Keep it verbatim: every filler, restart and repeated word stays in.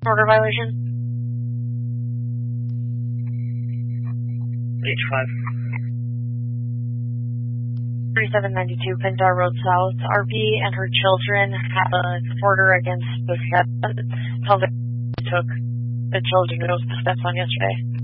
Order violation. H five. thirty-seven ninety-two Pintar Road South. R P and her children have a order against the steps. Sounds like they took the children to those steps on yesterday.